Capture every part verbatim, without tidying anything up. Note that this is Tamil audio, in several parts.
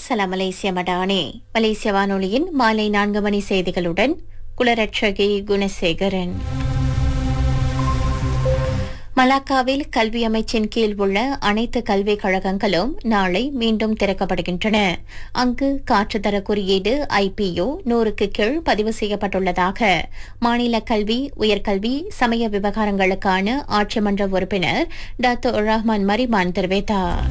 சலாம் மலேசிய மடானே. மலேசிய வானொலியின் மாலை நான்கு மணி செய்திகளுடன் குலரட்சகி குணசேகரன். மலாக்காவில் கல்வி அமைச்சின் கீழ் உள்ள அனைத்து கல்விக் கழகங்களும் நாளை மீண்டும் திறக்கப்படுகின்றன. அங்கு காற்றுத்தர குறியீடு ஐபிஓ நூறுக்கு கீழ் பதிவு செய்யப்பட்டுள்ளதாக மாநில கல்வி, உயர்கல்வி, சமய விவகாரங்களுக்கான ஆட்சி மன்ற உறுப்பினர் டாக்டர் ரஹ்மான் மரிமான் தெரிவித்தார்.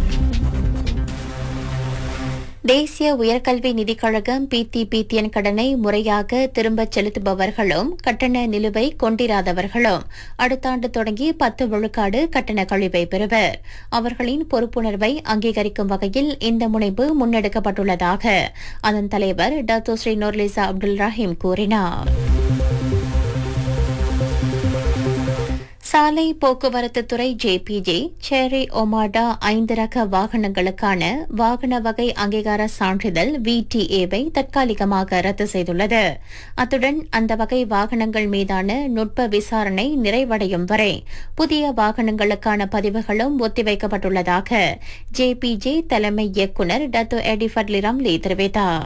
தேசிய உயர்கல்வி நிதிக் கழகம் பிடிபிடிஎன் கடனை முறையாக திரும்பச் செலுத்துபவர்களும் கட்டண நிலுவை கொண்டிராதவர்களும் அடுத்த ஆண்டு தொடங்கி பத்து விழுக்காடு கட்டண கழிவை பெறுவர். அவர்களின் பொறுப்புணர்வை அங்கீகரிக்கும் வகையில் இந்த முனைப்பு முன்னெடுக்கப்பட்டுள்ளதாக அதன் தலைவர் டாக்டர் ஸ்ரீ நூர்லிசா அப்துல் ரஹீம் கூறினார். சாலை போக்குவரத்து துறை ஜேபிஜே செரி ஒமாடா ஐந்து ரக வாகனங்களுக்கான வாகன வகை அங்கீகார சான்றிதழ் விடிஏவை தற்காலிகமாக ரத்து செய்துள்ளது. அத்துடன் அந்த வகை வாகனங்கள் மீதான நுட்ப விசாரணை நிறைவடையும் வரை புதிய வாகனங்களுக்கான பதிவுகளும் ஒத்திவைக்கப்பட்டுள்ளதாக ஜேபிஜே தலைமை இயக்குநர் டாக்டர் எடிஃபட் லிராம்லி தெரிவித்தார்.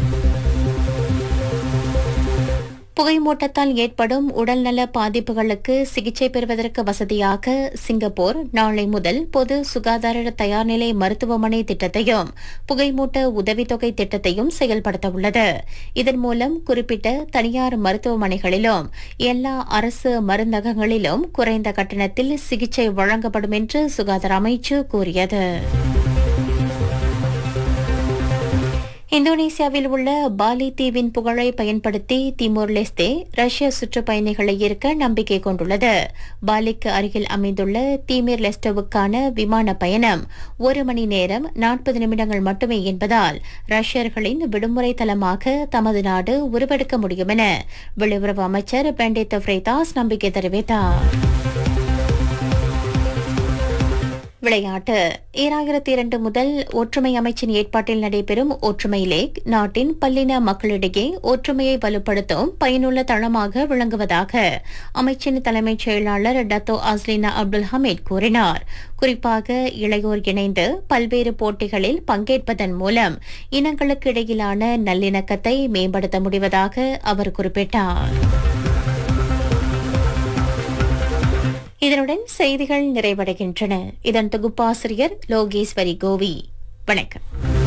புகைமூட்டத்தால் ஏற்படும் உடல்நல பாதிப்புகளுக்கு சிகிச்சை பெறுவதற்கு வசதியாக சிங்கப்பூர் நாளை முதல் பொது சுகாதார தயார்நிலை மருத்துவமனை திட்டத்தையும் புகைமூட்ட உதவித்தொகை திட்டத்தையும் செயல்படுத்த உள்ளது. இதன் மூலம் குறிப்பிட்ட தனியார் மருத்துவமனைகளிலும் எல்லா அரசு மருந்தகங்களிலும் குறைந்த கட்டணத்தில் சிகிச்சை வழங்கப்படும் என்று சுகாதார அமைச்சு கூறியது. இந்தோனேசியாவில் உள்ள பாலி தீவின் புகழை பயன்படுத்தி திமோர் லெஸ்தே ரஷ்ய சுற்றுப்பயணிகளை ஈர்க்க நம்பிக்கை கொண்டுள்ளது. பாலிக்கு அருகில் அமைந்துள்ள தீமிர் லெஸ்டோவுக்கான விமான பயணம் ஒரு மணி நேரம் நாற்பது நிமிடங்கள் மட்டுமே என்பதால் ரஷ்யர்களின் விடுமுறை தலமாக தமது நாடு உருவெடுக்க முடியும் என வெளியுறவு அமைச்சர் பெண்டேத்தோ ஃப்ரேதாஸ் நம்பிக்கை தெரிவித்தார். விளையாட்டு. ஈராயிரத்தி இரண்டு முதல் ஒற்றுமை அமைச்சின் ஏற்பாட்டில் நடைபெறும் ஒற்றுமை லேக் நாட்டின் பல்லின மக்களிடையே ஒற்றுமையை வலுப்படுத்தும் பயனுள்ள தளமாக விளங்குவதாக அமைச்சின் தலைமைச் செயலாளர் டத்தோ அஸ்லினா அப்துல் ஹமீத் கூறினார். குறிப்பாக இளையோர் இணைந்து பல்வேறு போட்டிகளில் பங்கேற்பதன் மூலம் இனங்களுக்கு இடையிலான நல்லிணக்கத்தை மேம்படுத்த முடிவதாக அவர் குறிப்பிட்டார். இதனுடன் செய்திகள் நிறைவடைகின்றன. இதன் தொகுப்பாசிரியர் லோகேஸ்வரி கோவி. வணக்கம்.